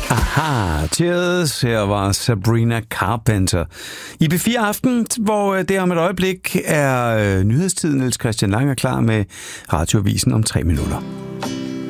Aha, cheers. Her var Sabrina Carpenter. I B4 Aften, hvor det om et øjeblik er nyhedstiden, Niels Christian Lang er klar med radioavisen om 3 minutter.